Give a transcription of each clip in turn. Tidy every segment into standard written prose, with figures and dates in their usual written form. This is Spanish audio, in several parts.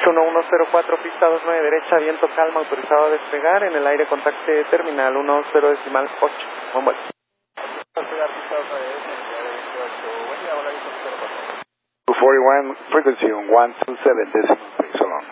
1104, pista 29 derecha, viento calma, autorizado a despegar, en el aire contacte terminal 10.8. Buen vuelo. 241, frequency on 127.3, so long.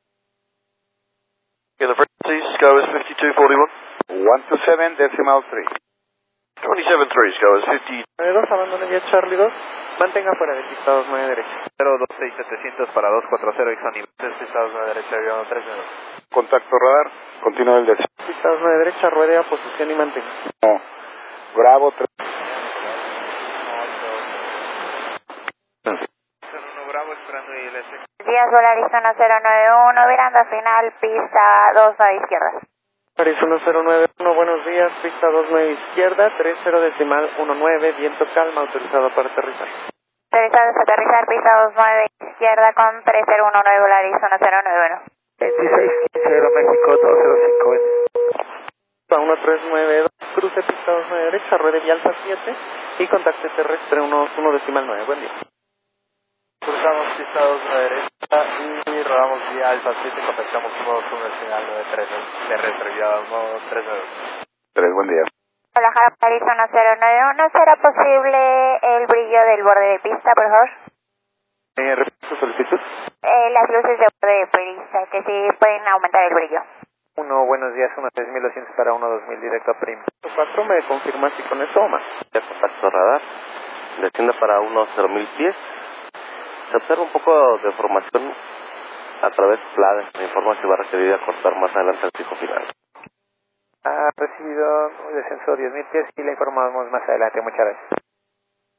Okay, the frequency, SCO is 5241. 127.3. 27.3, SCO is 50. 2, abandone vía Charlie 2, mantenga fuera de pista 29 derecha. 026700 para 240, Ixoni, pista 29 derecha, avión 39. Contacto radar, continúa el deseo. Pista 29 derecha, ruede a posición y mantenga. No. Bravo 3. 01 Bravo, esperando ILS. Díaz Volaris 1091, virando final, pista 29 izquierda. Volaris 1091, buenos días, pista 29 izquierda, 30.19, viento calma, autorizado para aterrizar. Autorizado para aterrizar, pista 29 izquierda con 3019, Volaris 1091. 2615 México 205. 1392, cruce pista 29 derecha, ruede vía Alfa 7 y contacte terrestre 1.9. Buen día. Cruzamos pista 29 derecha y rodamos vía Alfa 7, contactamos modo túnel final 93, terrestre vía modo 39. 3, buen día. Hola, Volaris 1091, ¿será posible el brillo del borde de pista, por favor? ¿Repite su solicitud? Las luces de borde de pista, que sí pueden aumentar el brillo. 1, buenos días, 13200 para 12000 directo a Prim. 4, me confirma si con eso o más. Ya contacto radar, descienda para unos 0.000 pies. Se observa un poco de formación a través de planes. Me informa si va a requerir acortar más adelante el pico final. Ha recibido un descenso de 10.000 pies y le informamos más adelante. Muchas gracias.